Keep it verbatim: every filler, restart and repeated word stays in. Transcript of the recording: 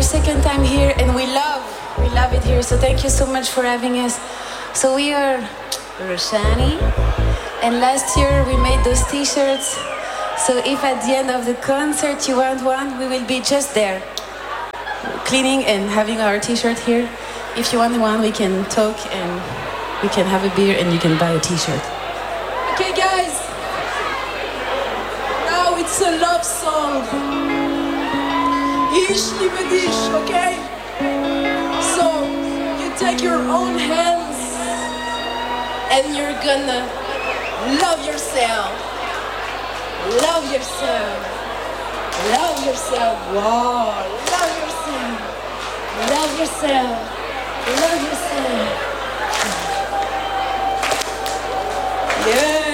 second time here, and we love, we love it here. So thank you so much for having us. So we are Roshani, and last year we made those T-shirts. So if at the end of the concert you want one, we will be just there, cleaning and having our T-shirt here. If you want one, we can talk and we can have a beer and you can buy a T-shirt. Okay, guys. Now it's a love song. Ich liebe dich, okay? So you take your own hands and you're gonna love yourself. Love yourself. Love yourself. Wow. Love yourself. Love yourself. Love yourself. Yeah.